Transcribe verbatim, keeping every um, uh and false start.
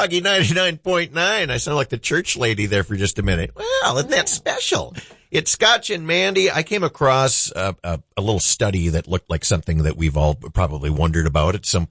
Froggy ninety-nine point nine. I sound like the church lady there for just a minute. Well, isn't that special? It's Scotch and Mandy. I came across a, a, a little study that looked like something that we've all probably wondered about at some